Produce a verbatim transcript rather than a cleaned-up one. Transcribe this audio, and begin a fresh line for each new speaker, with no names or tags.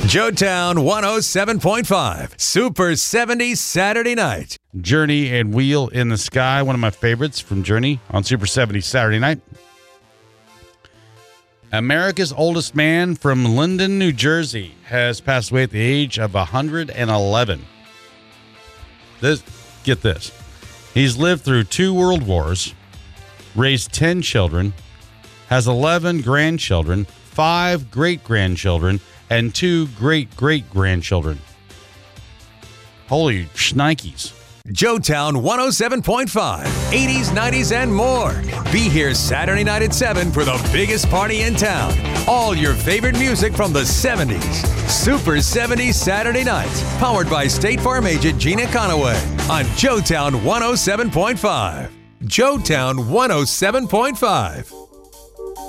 Joetown one oh seven point five, Super seventies Saturday night.
Journey and Wheel in the Sky, one of my favorites from Journey on Super seventies Saturday night. America's oldest man from Linden, New Jersey, has passed away at the age of one hundred eleven. This, get this. He's lived through two world wars, raised ten children, has eleven grandchildren, five great-grandchildren, and two great-great-grandchildren. Holy shnikes.
Joetown one oh seven point five, eighties, nineties, and more. Be here Saturday night at seven for the biggest party in town. All your favorite music from the seventies. Super seventies Saturday night. Powered by State Farm agent Gina Conaway on Joetown one oh seven point five. Joetown one oh seven point five.